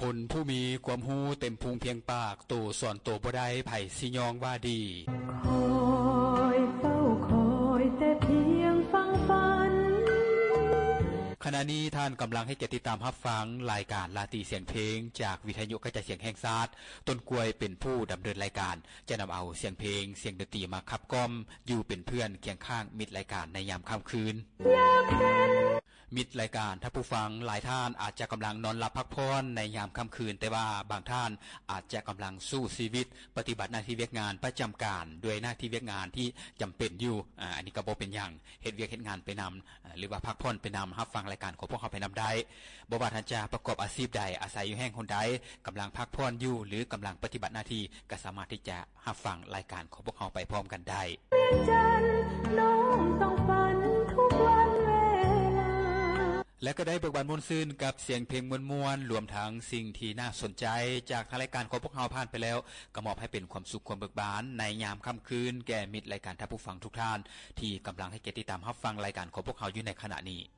คนผู้มีความรู้เต็มพุงเพียงปากโตสอนโตบ่ได้ไผสิยองว่าดีคอยเฝ้าคอยแต่เพียงฟังฝันขณะนี้ท่านกำลังให้เกียรติตามรับฟังรายการลาตีเสียงเพลงจากวิทยุกระจายเสียงแห่งชาติต้นกล้วยเป็นผู้ดำเนินรายการจะนำเอาเสียงเพลงเสียงดนตรีมาขับกล่อมอยู่เป็นเพื่อนเคียงข้างมิตรรายการในยามค่ำคืนมิตรรายการถ้าผู้ฟังหลายท่านอาจจะกำลังนอนหลับพักผ่อนในยามค่ำคืนแต่ว่าบางท่านอาจจะกำลังสู้ชีวิตปฏิบัติหน้าที่เวียกงานประจำการด้วยหน้าที่เวียกงานที่จำเป็นอยู่อันนี้ก็บ่เป็นอย่างเฮ็ดเวียกเฮ็ดงานไปนำหรือว่าพักผ่อนไปนำรับฟังรายการของพวกเขาไปนำได้บ่ว่าท่านจะประกอบอาชีพใดอาศัยอยู่แห่งคนใดกำลังพักผ่อนอยู่หรือกำลังปฏิบัติหน้าที่ก็สามารถที่จะรับฟังรายการของพวกเขาไปพร้อมกันได้จันทร์น้องต้องฝันทุกวันเวลาและก็ได้เบิกบานมวลซื่นกับเสียงเพลงมวลๆรวมทั้งสิ่งที่น่าสนใจจากทางรายการของพวกเราผ่านไปแล้วก็มอบให้เป็นความสุขความเบิกบานในยามค่ำคืนแก่มิตรรายการท่านผู้ฟังทุกท่านที่กำลังให้เกียรติตามรับฟังรายการของพวกเราอยู่ในขณะนี้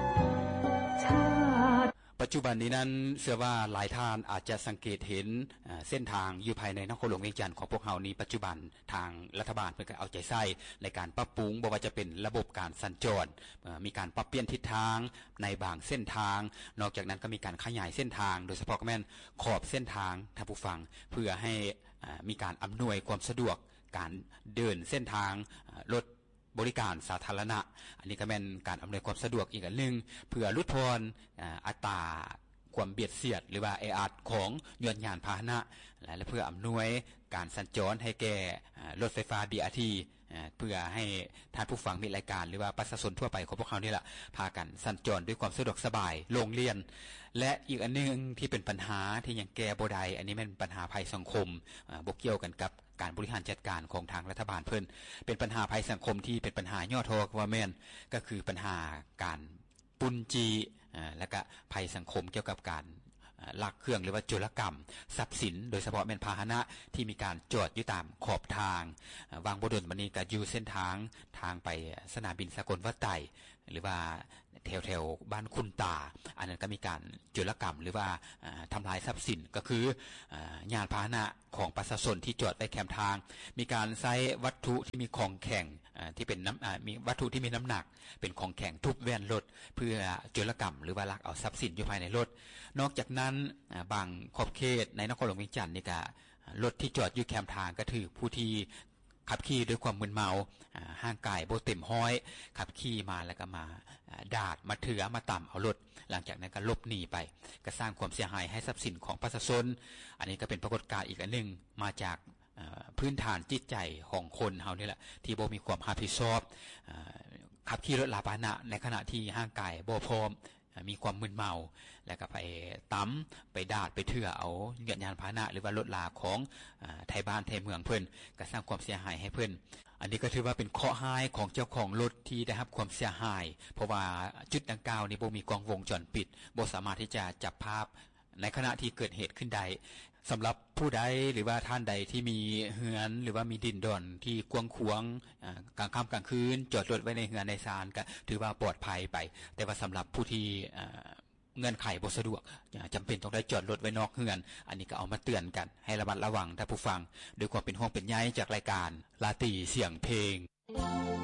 ปัจจุบันนี้นั้นเชื่อว่าหลายท่านอาจจะสังเกตเห็นเส้นทางอยู่ภายในนครหลวงเวียงจันทร์ของพวกเรานี้ปัจจุบันทางรัฐบาลเพิ่นก็เอาใจใส่ในการปรับปรุงบ่ว่าจะเป็นระบบการสัญจรมีการปรับเปลี่ยนทิศทางในบางเส้นทางนอกจากนั้นก็มีการขยายเส้นทางโดยเฉพาะก็แม่นขอบเส้นทางท่านผู้ฟังเพื่อให้มีการอำนวยความสะดวกการเดินเส้นทางรถบริการสาธารณะอันนี้ก็เป็นการอำนวยความสะดวกอีกอันนึงเพื่อลดทอนอัตราความเบียดเสียดหรือว่าแออัดของยานยานพาหนะและเพื่ออำนวยการสัญจรให้แก่รถไฟฟ้า BRT เพื่อให้ท่านผู้ฟังมีรายการหรือว่าประชาชนทั่วไปของพวกเขานี่แหละพากันสัญจรด้วยความสะดวกสบายโรงเรียนและอีกอันนึงที่เป็นปัญหาที่ยังแก้บ่ได้อันนี้เป็นปัญหาภัยสังคมบ่เกี่ยวกันกับการบริหารจัดการของทางรัฐบาลเพิ่นเป็นปัญหาภัยสังคมที่เป็นปัญหาย่อทอว่าแม่นก็คือปัญหาการปุ้นจีและก็ภัยสังคมเกี่ยวกับการลักเครื่องหรือว่าโจรกรรมทรัพย์สินโดยเฉพาะแม่นพาหนะที่มีการจอดอยู่ตามขอบทางวางบ่ดลบัดนี้ก็อยู่เส้นทางไปสนามบินสกลวัดไต่หรือว่าแถวบ้านคุณตาอันนั้นก็มีการโจรกรรมหรือว่าทำลายทรัพย์สินก็คือยานพาหนะของประชาชนที่จอดไว้แคมทางมีการใช้วัตถุที่มีของแข็งที่เป็นมีวัตถุที่มีน้ำหนักเป็นของแข็งทุบแว่นรถเพื่อโจรกรรมหรือว่าลักเอาทรัพย์สินอยู่ภายในรถนอกจากนั้นบางขอบเขตในนครหลวงเวียงจันทร์นี่ก็รถที่จอดอยู่แคมทางก็ถือผู้ที่ขับขี่ด้วยความมึนเมาห่างกายบ่เต็มห้อยขับขี่มาแล้วก็มาดาดมาเถือมาต่ำเอารถหลังจากนั้นก็หลบหนีไปก็สร้างความเสียหายให้ทรัพย์สินของประชาชนอันนี้ก็เป็นปรากฏการณ์อีกอันนึงมาจากพื้นฐานจิตใจของคนเฮานี่แหละที่บ่มีความรับผิดชอบขับขี่รถลาพาหนะในขณะที่ห่างกายบ่พร้อมมีความมึนเมาแล้วก็ไปตั้มไปดาดไปเถื่อเอายานพาหนะหรือว่ารถลาของไทยบ้านไทยเมืองเพิ่นก็สร้างความเสียหายให้เพิ่นอันนี้ก็ถือว่าเป็นข้อห้ายของเจ้าของรถที่ได้รับความเสียหายเพราะว่าจุดดังกล่าวนี้บ่มีกล้องวงจรปิดบ่สามารถที่จะจับภาพในขณะที่เกิดเหตุขึ้นได้สำหรับผู้ใดหรือว่าท่านใดที่มีเฮือนหรือว่ามีดินดอนที่กว้างขวางกลางค่ำกลางคืนจอดรถไว้ในเฮือนในศาลก็ถือว่าปลอดภัยไปแต่ว่าสำหรับผู้ที่เงื่อนไขบ่สะดวกจำเป็นต้องได้จอดรถไว้นอกเฮือนอันนี้ก็เอามาเตือนกันให้ระมัดระวังท่านผู้ฟังด้วยความเป็นห่วงเป็นใยจากรายการลาตีเสียงเพลง